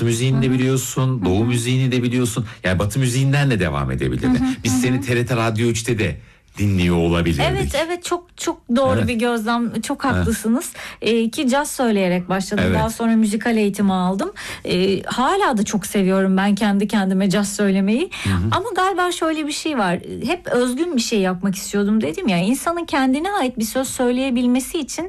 Batı müziğini de biliyorsun, Doğu müziğini de biliyorsun. Yani Batı müziğinden de devam edebilirdin. Biz seni TRT Radyo 3'te de dinliyor olabilirdik. Evet çok doğru bir gözlem. Çok haklısınız. Ki caz söyleyerek başladım. Evet. Daha sonra müzikal eğitimi aldım. Hala da çok seviyorum ben kendi kendime caz söylemeyi. Ama galiba şöyle bir şey var. Hep özgün bir şey yapmak istiyordum dedim ya. İnsanın kendine ait bir söz söyleyebilmesi için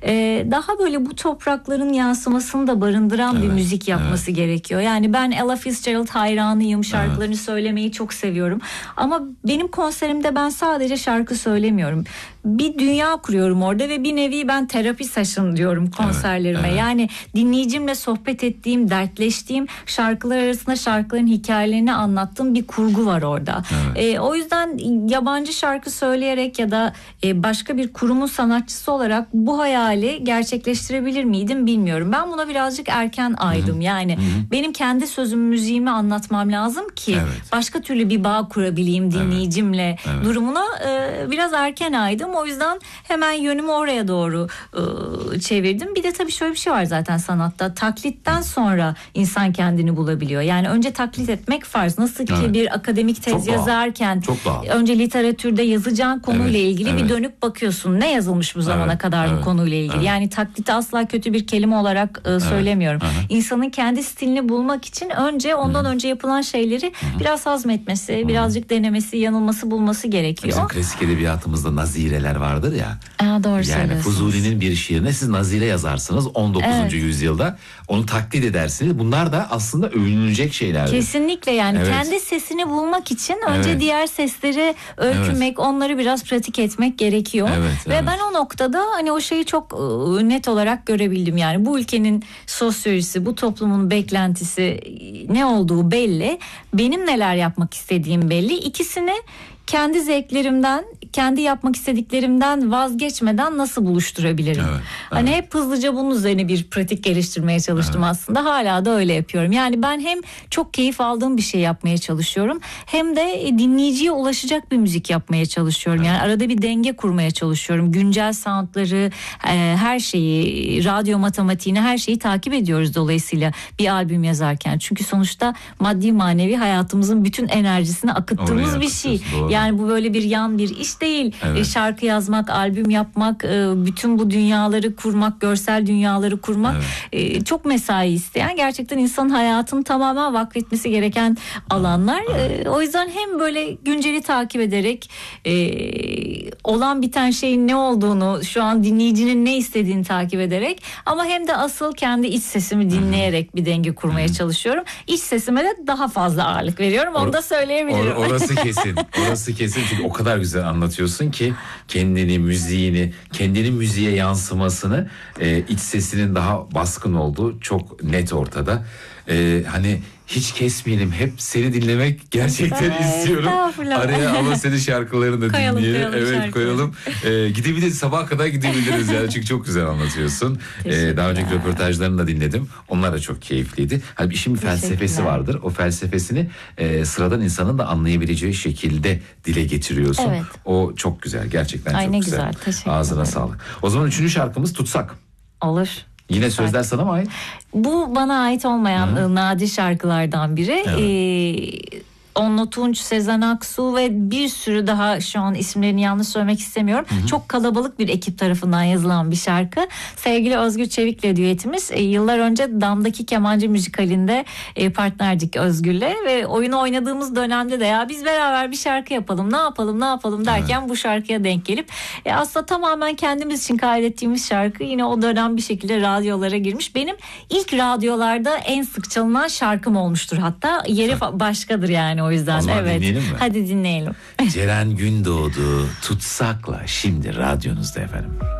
daha böyle bu toprakların yansımasını da barındıran bir müzik yapması gerekiyor. Yani ben Ella Fitzgerald hayranıyım. Şarkılarını söylemeyi çok seviyorum. Ama benim konserimde ben sadece şarkı söylemiyorum. Bir dünya kuruyorum orada ve bir nevi ben terapi session diyorum konserlerime. Yani dinleyicimle sohbet ettiğim, dertleştiğim, şarkılar arasında şarkıların hikayelerini anlattığım bir kurgu var orada. O yüzden yabancı şarkı söyleyerek ya da başka bir kurumun sanatçısı olarak bu hayali gerçekleştirebilir miydim bilmiyorum. Ben buna birazcık erken aydım. Yani benim kendi sözüm, müziğimi anlatmam lazım ki başka türlü bir bağ kurabileyim dinleyicimle durumuna biraz erken aydım. O yüzden hemen yönümü oraya doğru çevirdim. Bir de tabii şöyle bir şey var zaten sanatta. Taklitten sonra insan kendini bulabiliyor. Yani önce taklit etmek farz. Nasıl ki bir akademik tez yazarken önce literatürde yazacağın konuyla ilgili bir dönüp bakıyorsun. Ne yazılmış bu zamana kadar bu konuyla ilgili. Yani taklidi asla kötü bir kelime olarak söylemiyorum. İnsanın kendi stilini bulmak için ondan önce yapılan şeyleri biraz hazmetmesi, birazcık denemesi, yanılması, bulması gerekiyor. Bizim klasik edebiyatımızda nazireler vardır ya. Doğru yani Fuzuli'nin bir şiirine siz nazire yazarsınız 19. yüzyılda. Onu taklit edersiniz. Bunlar da aslında övünülecek şeylerdir. Kesinlikle yani kendi sesini bulmak için önce diğer sesleri öykünmek, onları biraz pratik etmek gerekiyor. Ve ben o noktada hani o şeyi çok net olarak görebildim. Yani bu ülkenin sosyolojisi, bu toplumun beklentisi ne olduğu belli. Benim neler yapmak istediğim belli. İkisini kendi zevklerimden, kendi yapmak istediklerimden vazgeçmeden nasıl buluşturabilirim? Hani hep hızlıca bunun üzerine bir pratik geliştirmeye çalıştım aslında. Hala da öyle yapıyorum. Yani ben hem çok keyif aldığım bir şey yapmaya çalışıyorum, hem de dinleyiciye ulaşacak bir müzik yapmaya çalışıyorum. Yani arada bir denge kurmaya çalışıyorum. Güncel soundları, her şeyi, radyo matematiğini, her şeyi takip ediyoruz dolayısıyla bir albüm yazarken. Çünkü sonuçta maddi manevi hayatımızın bütün enerjisini akıttığımız bir şey. Yani bu böyle bir yan bir iş değil. Şarkı yazmak, albüm yapmak, bütün bu dünyaları kurmak, görsel dünyaları kurmak çok mesai isteyen, gerçekten insanın hayatını tamamen vakfetmesi gereken alanlar. O yüzden hem böyle günceli takip ederek olan biten şeyin ne olduğunu, şu an dinleyicinin ne istediğini takip ederek, ama hem de asıl kendi iç sesimi dinleyerek bir denge kurmaya çalışıyorum. İç sesime de daha fazla ağırlık veriyorum. Onu da söyleyebilirim. Orası kesin. Orası kesin, çünkü o kadar güzel anlatıyorsun ki kendini, müziğini, kendinin müziğe yansımasını, iç sesinin daha baskın olduğu çok net ortada. Hani hiç kesmeyelim, hep seni dinlemek gerçekten istiyorum. Araya ama senin şarkılarını da dinleyelim. Koyalım. Gidebiliriz, sabaha kadar gidebiliriz yani, çünkü çok güzel anlatıyorsun. Daha önceki röportajlarını da dinledim. Onlar da çok keyifliydi. Hani işin bir felsefesi vardır. O felsefesini sıradan insanın da anlayabileceği şekilde dile getiriyorsun. O çok güzel, gerçekten çok güzel. Ağzına sağlık. O zaman 3. şarkımız Tutsak. Olur. Yine sözler sana mı ait? Bu bana ait olmayan nadir şarkılardan biri. Onno Tunç, Sezen Aksu ve bir sürü daha, şu an isimlerini yanlış söylemek istemiyorum. Çok kalabalık bir ekip tarafından yazılan bir şarkı. Sevgili Özgür Çevik'le düetimiz. Yıllar önce Damdaki Kemancı müzikalinde partnerdik Özgür'le ve oyunu oynadığımız dönemde de ya biz beraber bir şarkı yapalım, ne yapalım derken bu şarkıya denk gelip aslında tamamen kendimiz için kaydettiğimiz şarkı yine o dönem bir şekilde radyolara girmiş. Benim ilk radyolarda en sık çalınan şarkım olmuştur hatta. Yeri başkadır yani. O yüzden dinleyelim mi? Hadi dinleyelim. Ceren Gündoğdu, Tutsak'la şimdi radyonuzda efendim.